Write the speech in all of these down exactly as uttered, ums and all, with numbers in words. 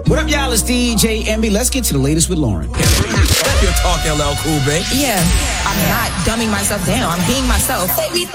What up, y'all? It's D J Envy. Let's get to the latest with Lauren. You're talk L L Cool, babe. Yeah, I'm not dumbing myself down. I'm being myself.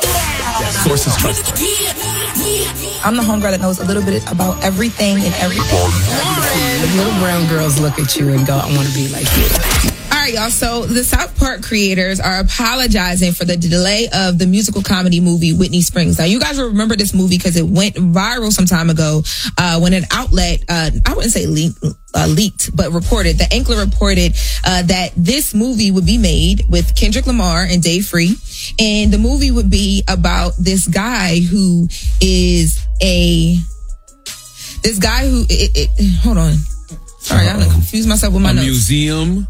Sources trusted. I'm the homegirl that knows a little bit about everything and everything. The little brown girls look at you and go, I want to be like you. All right, y'all. So the South Park creators are apologizing for the delay of the musical comedy movie Whitney Springs. Now, you guys will remember this movie because it went viral some time ago uh, when an outlet, uh, I wouldn't say leaked, uh, leaked, but reported, the Ankler reported uh, that this movie would be made with Kendrick Lamar and Dave Free. And the movie would be about this guy who is a, this guy who, it, it, hold on. Sorry, I'm going to confuse myself with my a notes. Museum?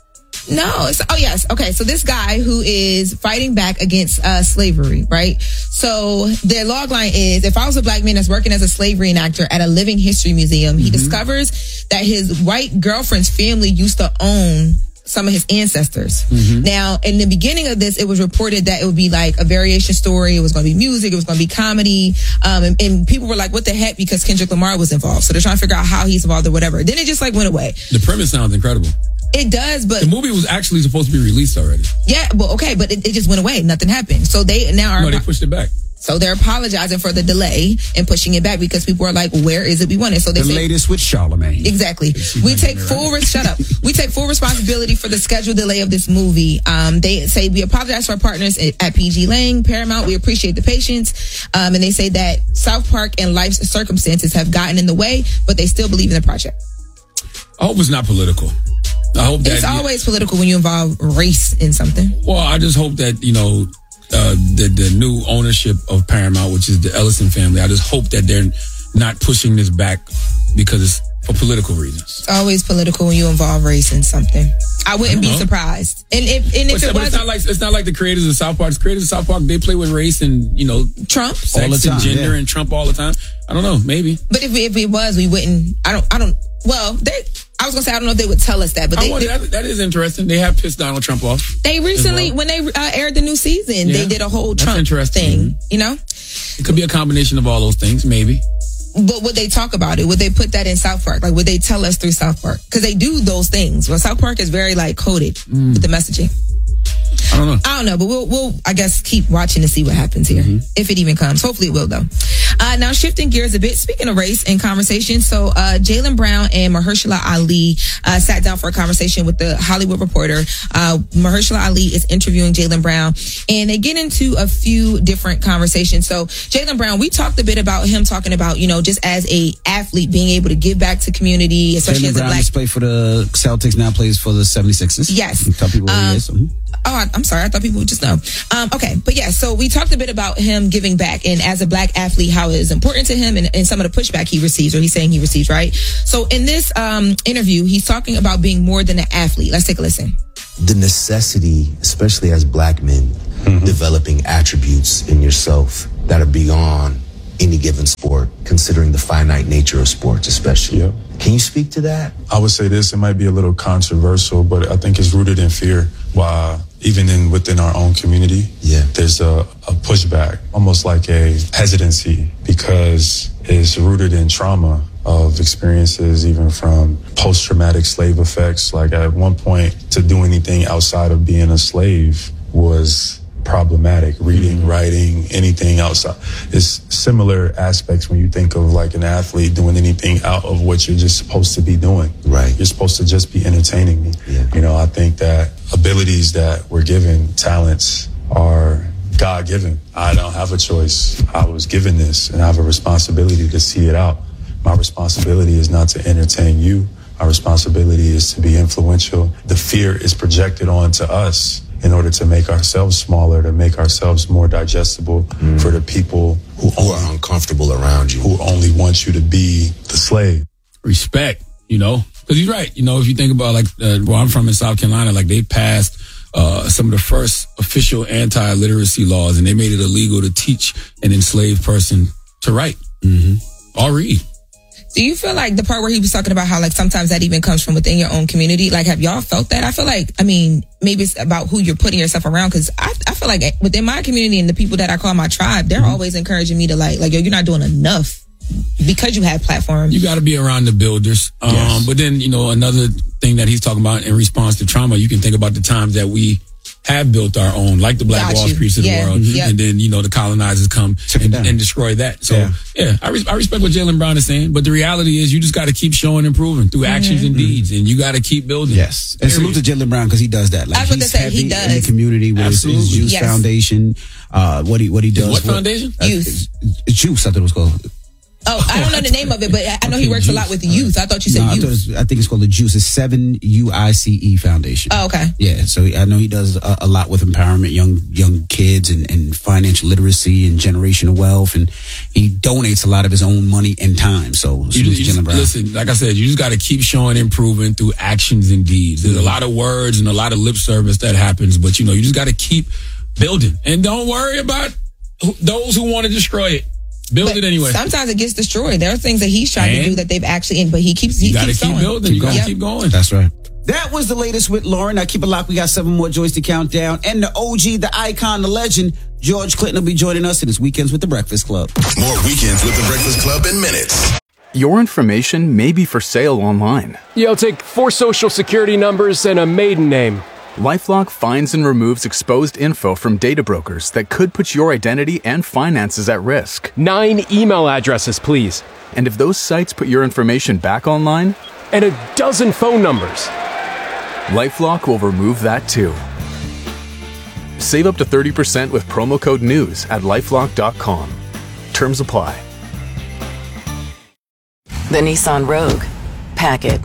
No, it's, oh yes. Okay, so this guy who is fighting back against uh, slavery, right? So their log line is, if I was a black man that's working as a slave reenactor at a living history museum, he mm-hmm. discovers that his white girlfriend's family used to own some of his ancestors. Mm-hmm. Now, in the beginning of this, it was reported that it would be like a variation story. It was going to be music. It was going to be comedy. Um, and, and people were like, what the heck? Because Kendrick Lamar was involved. So they're trying to figure out how he's involved or whatever. Then it just like went away. The premise sounds incredible. It does, but... The movie was actually supposed to be released already. Yeah, well, okay, but it, it just went away. Nothing happened. So they now are... No, they pushed it back. So they're apologizing for the delay and pushing it back because people are like, where is it we want it? So they the say... The latest with Charlamagne. Exactly. We take full... Right. Shut up. We take full responsibility for the scheduled delay of this movie. Um, they say, we apologize to our partners at P G Lang, Paramount. We appreciate the patience. Um, and they say that South Park and life's circumstances have gotten in the way, but they still believe in the project. I hope it's not political. I hope that it's always political when you involve race in something. Well, I just hope that, you know, uh, the, the new ownership of Paramount, which is the Ellison family, I just hope that they're not pushing this back because it's for political reasons. It's always political when you involve race in something. I wouldn't I be know. surprised. And if, and if but, it but was, it's not like it's not like the creators of South Park. The creators of South Park, they play with race and, you know, Trump, sex all the time, and gender yeah. and Trump all the time. I don't know, maybe. But if if it was, we wouldn't. I don't. I don't. Well, they. I was gonna say I don't know if they would tell us that, but they, wonder, they, that, that is interesting. They have pissed Donald Trump off. They recently, well. when they uh, aired the new season, yeah. they did a whole That's Trump interesting. thing. Mm-hmm. You know, it could be a combination of all those things, maybe. But would they talk about it? Would they put that in South Park? Like, would they tell us through South Park? Because they do those things. Well, South Park is very like coded mm. with the messaging. I don't know. I don't know, but we'll, we'll, I guess, keep watching to see what happens here. Mm-hmm. If it even comes. Hopefully it will, though. Uh, now, shifting gears a bit, speaking of race and conversation, so uh, Jaylen Brown and Mahershala Ali uh, sat down for a conversation with the Hollywood Reporter. Uh, Mahershala Ali is interviewing Jaylen Brown, and they get into a few different conversations. So, Jaylen Brown, we talked a bit about him talking about, you know, just as a athlete, being able to give back to community, especially Jaylen as a Brown black... Jaylen Brown played for the Celtics, now plays for the seventy-sixers. Yes. Tell people what um, he is. So. Oh, I'm sorry. I thought people would just know. Um, okay. But yeah, so we talked a bit about him giving back and as a black athlete, how it is important to him and, and some of the pushback he receives or he's saying he receives, right? So in this um, interview, he's talking about being more than an athlete. Let's take a listen. The necessity, especially as black men, mm-hmm. developing attributes in yourself that are beyond any given sport, considering the finite nature of sports especially. Yep. Can you speak to that? I would say this, it might be a little controversial, but I think it's rooted in fear. Why even in within our own community, yeah. there's a, a pushback, almost like a hesitancy, because it's rooted in trauma of experiences, even from post-traumatic slave effects. Like at one point, to do anything outside of being a slave was problematic. Reading, mm-hmm. writing, anything outside. It's similar aspects when you think of like an athlete doing anything out of what you're just supposed to be doing. Right. You're supposed to just be entertaining me. Yeah. You know, I think that abilities that we're given, talents, are God-given. I don't have a choice. I was given this, and I have a responsibility to see it out. My responsibility is not to entertain you. My responsibility is to be influential. The fear is projected onto us in order to make ourselves smaller, to make ourselves more digestible mm. for the people who, who only, are uncomfortable around you, who only want you to be the slave. Respect, you know, because he's right. You know, if you think about like uh, where I'm from in South Carolina, like they passed uh, some of the first official anti-literacy laws, and they made it illegal to teach an enslaved person to write mm-hmm. or read. Do you feel like the part where he was talking about how like sometimes that even comes from within your own community? Like, have y'all felt that? I feel like, I mean, maybe it's about who you're putting yourself around, because I, I feel like within my community and the people that I call my tribe, they're mm-hmm. always encouraging me to like, like, yo, you're not doing enough. because you have platforms. You got to be around the builders. Um, Yes. But then, you know, another thing that he's talking about in response to trauma, you can think about the times that we have built our own, like the Black Got Wall you. Streets of Yeah. the world. Mhm. Yep. And then, you know, the colonizers come Took it and, down. and destroy that. So, Yeah. yeah, I, res- I respect what Jaylen Brown is saying. But the reality is you just got to keep showing improving through actions and deeds. And you got to keep building. Yes. And salute to Jaylen Brown because he does that. Like, I was about to he's say, heavy he in the does. community with his, his Absolutely. Juice Yes. Foundation. Uh, what he what he does. what with- foundation? Uh, Youth. Juice, I thought it was called. Oh, I don't know the name of it, but I know he Okay, works a lot Juice. with youth. I thought you said No, I, thought it youth. was, I think it's called the Juice. It's seven U I C E Foundation. Oh, okay. Yeah, so I know he does a, a lot with empowerment, young young kids, and, and financial literacy and generational wealth, and he donates a lot of his own money and time. So, You salute just, to you just- Jaylen Brown. listen, like I said, you just got to keep showing improvement through actions and deeds. There's a lot of words and a lot of lip service that happens, but you know, you just got to keep building and don't worry about who, those who want to destroy it. Build But it anyway. sometimes it gets destroyed. There are things that he's trying And to do that they've actually, but he keeps, he You got to keeps keep going. building. You got to Yep. keep going. That's right. That was the latest with Lauren. Now keep it locked. We got seven more joys to count down. And the O G, the icon, the legend, George Clinton will be joining us in his Weekends with the Breakfast Club. More Weekends with the Breakfast Club in minutes. Your information may be for sale online. Yeah, I'll take four social security numbers and a maiden name. LifeLock finds and removes exposed info from data brokers that could put your identity and finances at risk. Nine email addresses, please. And if those sites put your information back online, And a dozen phone numbers. LifeLock will remove that too. Save up to thirty percent with promo code NEWS at lifelock dot com. Terms apply. The Nissan Rogue. Pack it.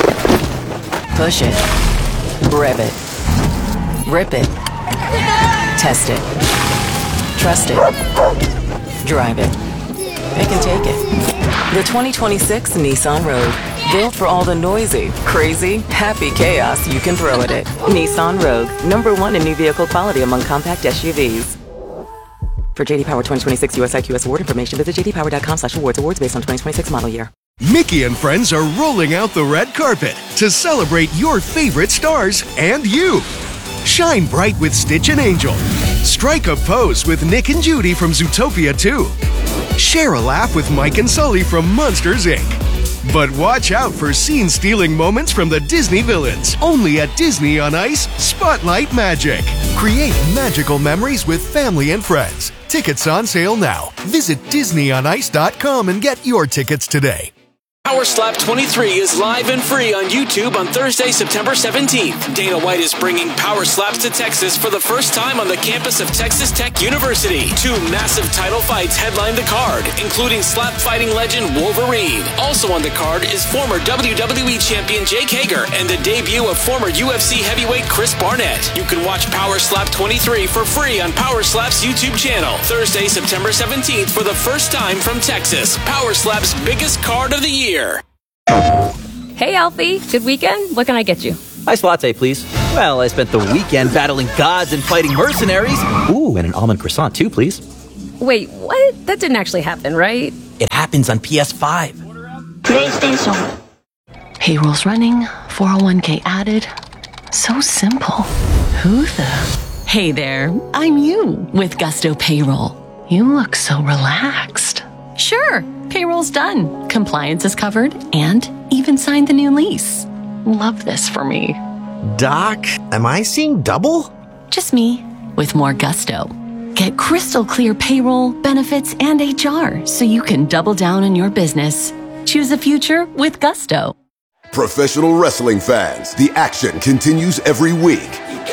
Push it. Rev it. Rip it. Test it. Trust it. Drive it. It can take it. The twenty twenty-six Nissan Rogue. Built for all the noisy, crazy, happy chaos you can throw at it. Nissan Rogue. Number one in new vehicle quality among compact S U Vs. For J D Power twenty twenty-six U S I Q S award information, visit j d power dot com slash awards. Awards based on twenty twenty-six model year. Mickey and friends are rolling out the red carpet to celebrate your favorite stars and you. Shine bright with Stitch and Angel. Strike a pose with Nick and Judy from Zootopia two. Share a laugh with Mike and Sully from Monsters, Incorporated. But watch out for scene-stealing moments from the Disney villains. Only at Disney on Ice, Spotlight Magic. Create magical memories with family and friends. Tickets on sale now. Visit disney on ice dot com and get your tickets today. Power Slap twenty-three is live and free on YouTube on Thursday, September seventeenth. Dana White is bringing Power Slaps to Texas for the first time on the campus of Texas Tech University. Two massive title fights headline the card, including slap fighting legend Wolverine. Also on the card is former W W E champion Jake Hager and the debut of former U F C heavyweight Chris Barnett. You can watch Power Slap twenty-three for free on Power Slap's YouTube channel. Thursday, September seventeenth for the first time from Texas. Power Slap's biggest card of the year. Hey, Alfie. Good weekend? What can I get you? Iced latte, please. Well, I spent the weekend battling gods and fighting mercenaries. Ooh, and an almond croissant, too, please. Wait, what? That didn't actually happen, right? It happens on P S five. PlayStation. Payroll's running, four oh one k added. So simple. Who the? Hey there, I'm you with Gusto Payroll. You look so relaxed. Sure, payroll's done. Compliance is covered and even signed the new lease. Love this for me. Doc, am I seeing double? Just me with more gusto. Get crystal clear payroll, benefits, and H R so you can double down on your business. Choose a future with Gusto. Professional wrestling fans, the action continues every week.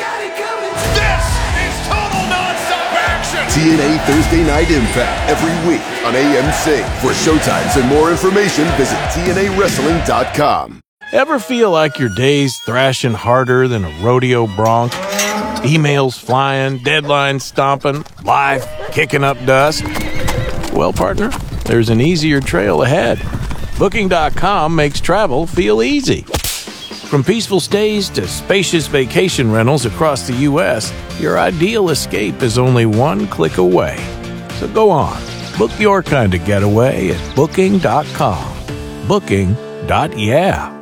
T N A Thursday Night Impact every week on A M C. For showtimes and more information, visit T N A wrestling dot com. Ever feel like your day's thrashing harder than a rodeo bronc? Emails flying, deadlines stomping, life kicking up dust? Well, partner, there's an easier trail ahead. Booking dot com makes travel feel easy. From peaceful stays to spacious vacation rentals across the U S, your ideal escape is only one click away. So go on, book your kind of getaway at Booking dot com. Booking. Yeah.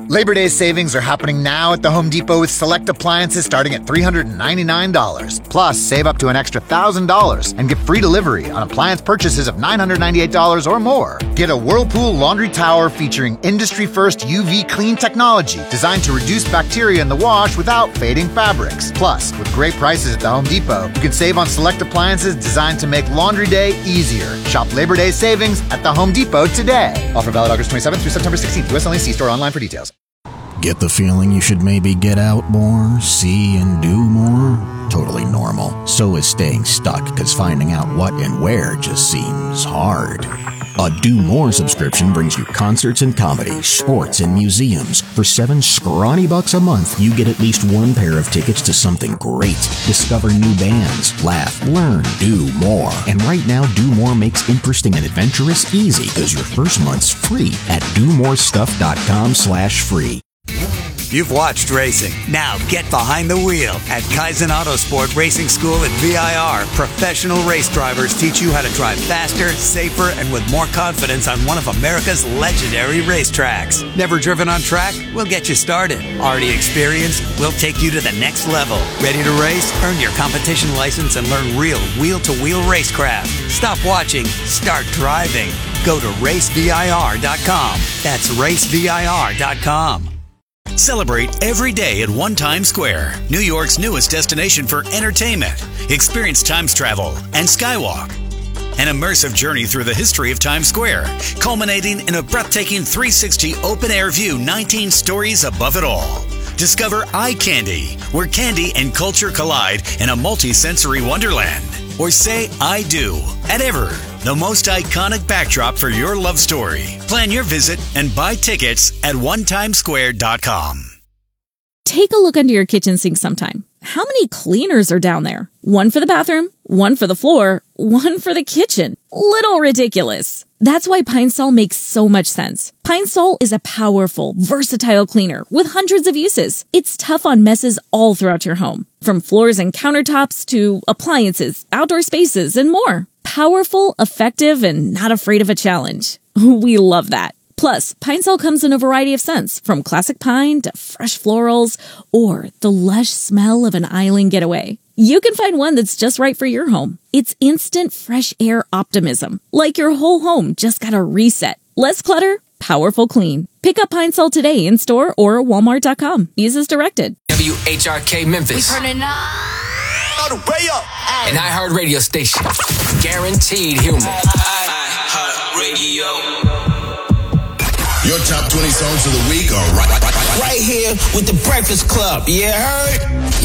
Labor Day savings are happening now at the Home Depot with select appliances starting at three hundred ninety-nine dollars. Plus, save up to an extra one thousand dollars and get free delivery on appliance purchases of nine hundred ninety-eight dollars or more. Get a Whirlpool laundry tower featuring industry-first U V clean technology designed to reduce bacteria in the wash without fading fabrics. Plus, with great prices at the Home Depot, you can save on select appliances designed to make laundry day easier. Shop Labor Day savings at the Home Depot today. Offer valid August twenty-seventh through September sixteenth. U S only. See store online for details. Get the feeling you should maybe get out more, see and do more? Totally normal. So is staying stuck, because finding out what and where just seems hard. A Do More subscription brings you concerts and comedy, sports and museums. For seven scrawny bucks a month, you get at least one pair of tickets to something great. Discover new bands, laugh, learn, do more. And right now, Do More makes interesting and adventurous easy, because your first month's free at do more stuff dot com slash free. You've watched racing. Now get behind the wheel. At Kaizen Autosport Racing School at V I R, professional race drivers teach you how to drive faster, safer, and with more confidence on one of America's legendary racetracks. Never driven on track? We'll get you started. Already experienced? We'll take you to the next level. Ready to race? Earn your competition license and learn real wheel-to-wheel racecraft. Stop watching. Start driving. Go to race V I R dot com. That's race V I R dot com. Celebrate every day at One Times Square, New York's newest destination for entertainment. Experience Times travel and Skywalk. An immersive journey through the history of Times Square, culminating in a breathtaking three sixty open-air view, nineteen stories above it all. Discover Eye Candy, where candy and culture collide in a multi-sensory wonderland. Or say I do at Ever, the most iconic backdrop for your love story. Plan your visit and buy tickets at one times square dot com. Take a look under your kitchen sink sometime. How many cleaners are down there? One for the bathroom, one for the floor, one for the kitchen. Little ridiculous. That's why Pine Sol makes so much sense. Pine Sol is a powerful, versatile cleaner with hundreds of uses. It's tough on messes all throughout your home, from floors and countertops to appliances, outdoor spaces, and more. Powerful, effective, and not afraid of a challenge. We love that. Plus, Pine Sol comes in a variety of scents, from classic pine to fresh florals or the lush smell of an island getaway. You can find one that's just right for your home. It's instant fresh air optimism, like your whole home just got a reset. Less clutter, powerful clean. Pick up Pine Sol today in store or walmart dot com. Use as directed. W H R K Memphis. We turn it up. All the way up. An iHeart radio station. Guaranteed human. iHeart Radio. Your top twenty songs of the week are right, right, right, right. Right here with the Breakfast Club. You heard?